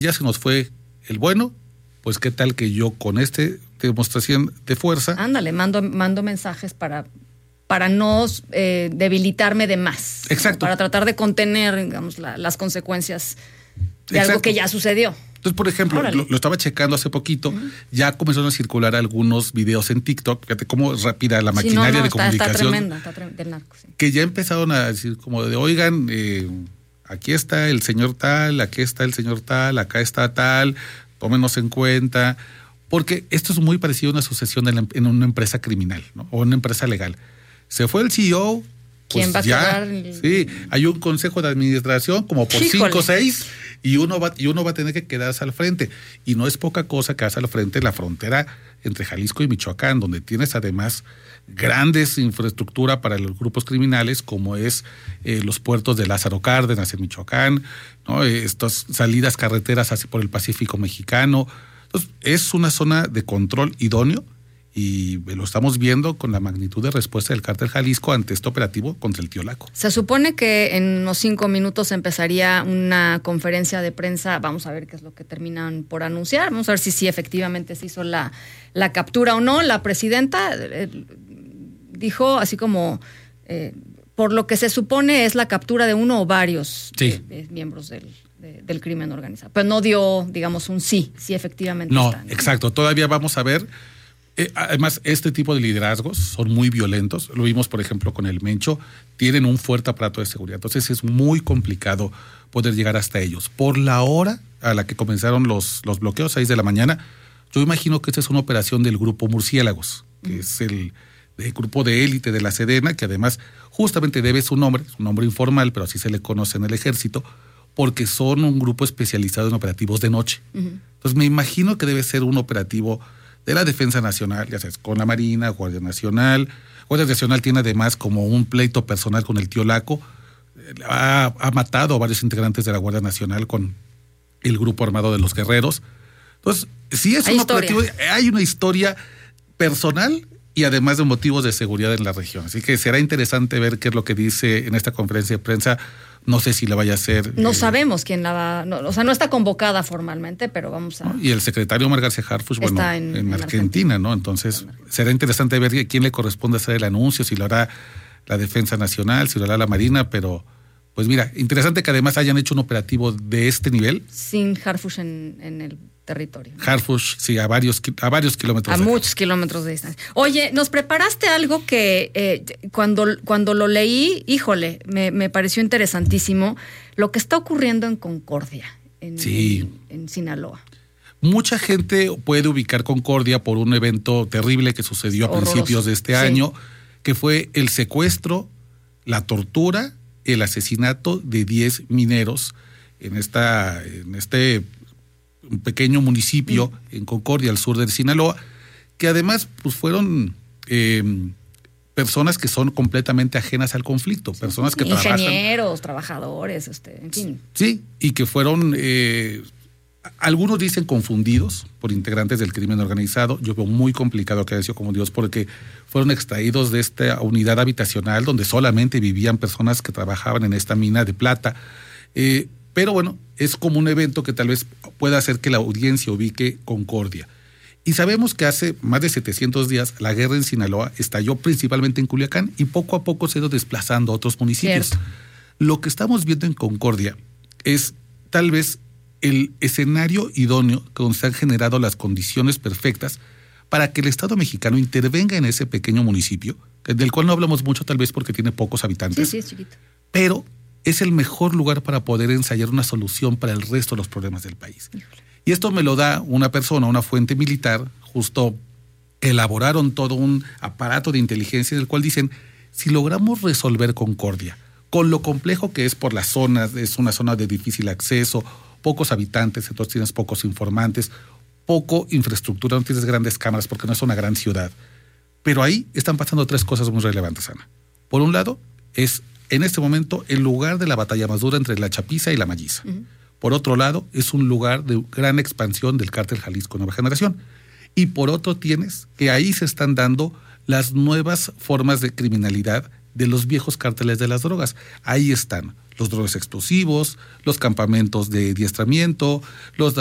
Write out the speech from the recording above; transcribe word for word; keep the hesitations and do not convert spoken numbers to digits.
ya se nos fue el bueno, pues qué tal que yo con este demostración de fuerza. Ándale, mando, mando mensajes para, para no eh, debilitarme de más. Exacto. ¿no? Para tratar de contener, digamos, la, las consecuencias de Exacto. algo que ya sucedió. Entonces, por ejemplo, lo, lo estaba checando hace poquito, uh-huh. ya comenzaron a circular algunos videos en TikTok, fíjate cómo rápida la maquinaria sí, no, no, de está, Está comunicación. tremenda, está tremenda, del narco, sí. Que ya empezaron a decir como de, oigan, eh, aquí está el señor tal, aquí está el señor tal, acá está tal, tómenos en cuenta, porque esto es muy parecido a una sucesión en, la, en una empresa criminal, ¿no? O una empresa legal. Se fue el C E O. ¿Quién pues va ya, a quedar? El... Sí, hay un consejo de administración como por Híjole. cinco o seis y uno va y uno va a tener que quedarse al frente. Y no es poca cosa quedarse al frente de la frontera entre Jalisco y Michoacán, donde tienes además grandes infraestructura para los grupos criminales, como es eh, los puertos de Lázaro Cárdenas en Michoacán, ¿no? Estas salidas carreteras hacia por el Pacífico mexicano. Entonces, es una zona de control idóneo. Y lo estamos viendo con la magnitud de respuesta del Cártel Jalisco ante este operativo contra el Tío Laco. Se supone que en unos cinco minutos empezaría una conferencia de prensa. Vamos a ver qué es lo que terminan por anunciar. Vamos a ver si sí efectivamente se hizo la, la captura o no. La presidenta eh, dijo así como, eh, por lo que se supone es la captura de uno o varios sí. eh, eh, miembros del, de, del crimen organizado. Pero no dio, digamos, un sí, sí efectivamente no, está. No, exacto. Todavía vamos a ver. Eh, además, este tipo de liderazgos son muy violentos. Lo vimos, por ejemplo, con el Mencho. Tienen un fuerte aparato de seguridad. Entonces, es muy complicado poder llegar hasta ellos. Por la hora a la que comenzaron los, los bloqueos, seis de la mañana, yo imagino que esta es una operación del Grupo Murciélagos, que uh-huh. es el, el grupo de élite de la Sedena, que además justamente debe su nombre, es un nombre informal, pero así se le conoce en el ejército, porque son un grupo especializado en operativos de noche. Uh-huh. Entonces, me imagino que debe ser un operativo de la Defensa Nacional, ya sabes, con la Marina, Guardia Nacional. Guardia Nacional tiene además como un pleito personal con el Tío Laco. Ha, ha matado a varios integrantes de la Guardia Nacional con el grupo armado de los guerreros. Entonces, sí es hay un historia. operativo, hay una historia personal y además de motivos de seguridad en la región. Así que será interesante ver qué es lo que dice en esta conferencia de prensa. No sé si la vaya a hacer. No eh, sabemos quién la va. No, o sea, no está convocada formalmente, pero vamos a. ¿no? Y el secretario Omar García Harfuch, bueno, en, en, en Argentina, Argentina, ¿no? Entonces, será interesante ver quién le corresponde hacer el anuncio, si lo hará la Defensa Nacional, si lo hará la Marina, pero, pues mira, interesante que además hayan hecho un operativo de este nivel. Sin Harfuch en, en el territorio. ¿no? Harfuch, sí, a varios, a varios kilómetros. A de muchos acá. kilómetros de distancia. Oye, nos preparaste algo que eh, cuando, cuando lo leí, híjole, me, me pareció interesantísimo, lo que está ocurriendo en Concordia, en, sí. en, en Sinaloa. Mucha gente puede ubicar Concordia por un evento terrible que sucedió a Horroroso. principios de este sí. año, que fue el secuestro, la tortura, el asesinato de diez mineros en esta, en este un pequeño municipio mm. en Concordia, al sur de Sinaloa, que además pues fueron eh, personas que son completamente ajenas al conflicto, personas sí, que ingenieros, trabajan... Ingenieros, trabajadores, este, en fin. Sí, y que fueron, eh, algunos dicen confundidos por integrantes del crimen organizado. Yo veo muy complicado que haya sido confundidos porque fueron extraídos de esta unidad habitacional donde solamente vivían personas que trabajaban en esta mina de plata. Eh, Pero bueno, es como un evento que tal vez pueda hacer que la audiencia ubique Concordia. Y sabemos que hace más de setecientos días la guerra en Sinaloa estalló principalmente en Culiacán y poco a poco se ha ido desplazando a otros municipios. Cierto. Lo que estamos viendo en Concordia es tal vez el escenario idóneo donde se han generado las condiciones perfectas para que el Estado mexicano intervenga en ese pequeño municipio, del cual no hablamos mucho tal vez porque tiene pocos habitantes. Sí, sí, es chiquito. Pero es el mejor lugar para poder ensayar una solución para el resto de los problemas del país. Híjole. Y esto me lo da una persona, una fuente militar, justo elaboraron todo un aparato de inteligencia en el cual dicen, si logramos resolver Concordia, con lo complejo que es por las zonas, es una zona de difícil acceso, pocos habitantes, entonces tienes pocos informantes, poco infraestructura, no tienes grandes cámaras porque no es una gran ciudad. Pero ahí están pasando tres cosas muy relevantes, Ana. Por un lado, es en este momento el lugar de la batalla más dura entre la Chapiza y la Malliza. Uh-huh. Por otro lado, es un lugar de gran expansión del Cártel Jalisco Nueva Generación. Y por otro tienes que ahí se están dando las nuevas formas de criminalidad de los viejos cárteles de las drogas. Ahí están los drones explosivos, los campamentos de adiestramiento, los